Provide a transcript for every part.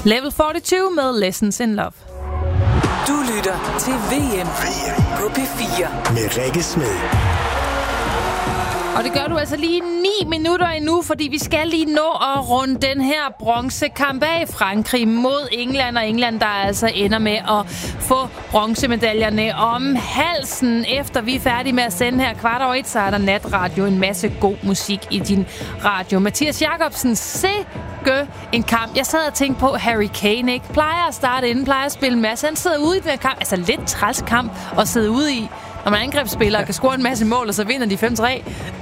Level 42 med Lessons in Love. Du lytter til VM på P4 med Rikke Smed. Og det gør du altså lige 9 minutter endnu, fordi vi skal lige nå at runde den her bronzekamp af. Frankrig mod England, og England, der altså ender med at få bronzemedaljerne om halsen. Efter vi er færdige med at sende her 1:15, så er der natradio, en masse god musik i din radio. Mathias Jacobsen, sikke en kamp. Jeg sad og tænkte på Harry Kane, ikke? Plejer at starte inden, plejer at spille en masse. Han sidder ude i den her kamp, altså lidt træls kamp at sidde ude i, når man angrebsspiller kan score en masse mål, og så vinder de 5-3.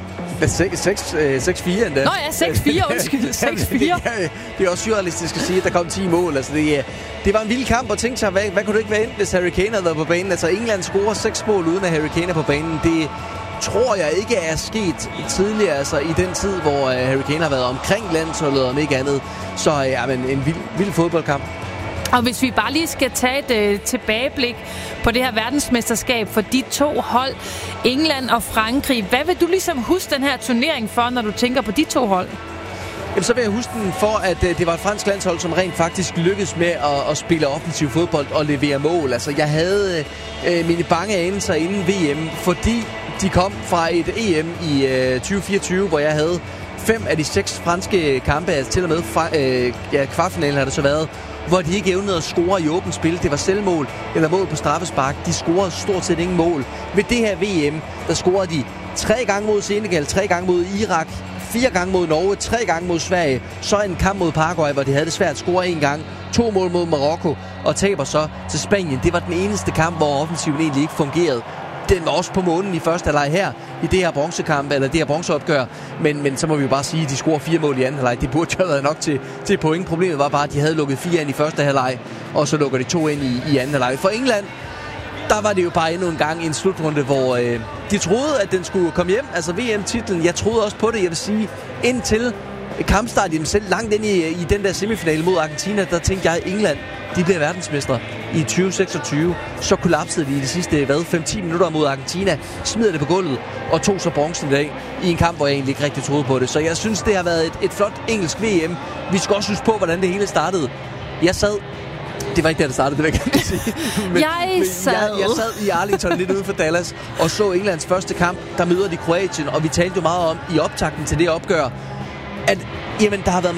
6-4 endda. Nå ja, 6-4, undskyld. 6-4. Det er også surrealistisk at sige, at der kom 10 mål. Altså, det var en vild kamp, og tænkte sig, hvad kunne det ikke være endt, hvis Harry Kane havde været på banen? Altså, England scorer 6 mål, uden at Harry Kane er på banen. Det tror jeg ikke er sket tidligere, altså i den tid, hvor Harry Kane har været omkring landsholdet, om ikke andet. Så ja, men en vild fodboldkamp. Og hvis vi bare lige skal tage et tilbageblik på det her verdensmesterskab for de to hold, England og Frankrig. Hvad vil du ligesom huske den her turnering for, når du tænker på de to hold? Jamen, så vil jeg huske den for, at det var et fransk landshold, som rent faktisk lykkedes med at spille offensiv fodbold og levere mål. Altså, jeg havde mine bange anelser inden VM, fordi de kom fra et EM i 2024, hvor jeg havde 5 af de 6 franske kampe, altså til og med kvartfinalen har det så været, hvor de ikke evnede at score i åbent spil. Det var selvmål eller mål på straffespark. De scorede stort set ingen mål. Ved det her VM, der scorede de 3 gange mod Senegal, 3 gange mod Irak, 4 gange mod Norge, 3 gange mod Sverige. Så en kamp mod Paraguay, hvor de havde det svært at score 1 gang. 2 mål mod Marokko og taber så til Spanien. Det var den eneste kamp, hvor offensiven egentlig ikke fungerede. Den var også på månen i første halvleg her, i det her bronzekamp, eller det her bronzeopgør. Men så må vi jo bare sige, at de scorer 4 mål i anden halvleg. Det burde jo have været nok til point. Problemet var bare, at de havde lukket 4 ind i første halvleg, og så lukker de 2 ind i anden halvleg. For England, der var det jo bare endnu en gang en slutrunde, hvor de troede, at den skulle komme hjem. Altså VM-titlen, jeg troede også på det, jeg vil sige, indtil kampstart i dem selv, langt ind i den der semifinale mod Argentina, der tænkte jeg, at England, de bliver verdensmestre i 2026. Så kollapsede de i de sidste 5-10 minutter mod Argentina, smider det på gulvet og tog så bronzen i dag i en kamp, hvor jeg egentlig ikke rigtig troede på det. Så jeg synes, det har været et flot engelsk VM. Vi skal også huske på, hvordan det hele startede. Jeg sad... Det var ikke der, det startede, det vil jeg gerne sige. Jeg sad i Arlington lidt ude for Dallas og så Englands første kamp. Der møder de Kroatien, og vi talte jo meget om i optakten til det opgør, at jamen, der har været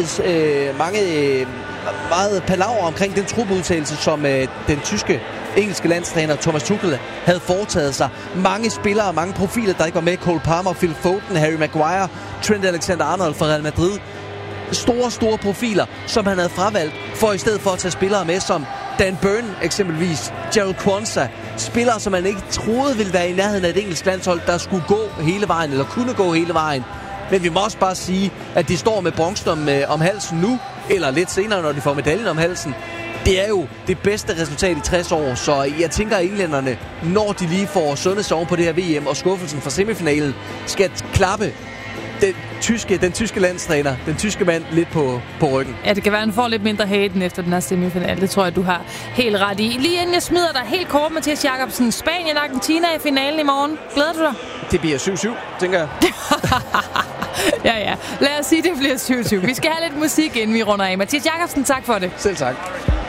meget palaver omkring den trupudtagelse, som den engelske landstræner Thomas Tuchel havde foretaget sig. Mange spillere, mange profiler, der ikke var med. Cole Palmer, Phil Foden, Harry Maguire, Trent Alexander-Arnold fra Real Madrid. Store profiler, som han havde fravalgt, for i stedet for at tage spillere med som Dan Burn eksempelvis, Gerald Kwanzaa. Spillere, som man ikke troede ville være i nærheden af et engelsk landshold, der skulle gå hele vejen, eller kunne gå hele vejen. Men vi må også bare sige, at de står med bronzen om halsen nu, eller lidt senere, når de får medaljen om halsen. Det er jo det bedste resultat i 60 år, så jeg tænker, at englænderne, når de lige får sundet oven på det her VM, og skuffelsen fra semifinalen, skal klappe den tyske landstræner, den tyske mand, lidt på ryggen. Ja, det kan være, at han får lidt mindre haten efter den her semifinal. Det tror jeg, du har helt ret i. Lige inden jeg smider dig helt kort, Mathias Jacobsen. Spanien og Argentina i finalen i morgen. Glæder du dig? Det bliver 7-7, tænker jeg. Ja. Lad os sige, det bliver 7-7. Vi skal have lidt musik, inden vi runder af. Mathias Jacobsen, tak for det. Selv tak.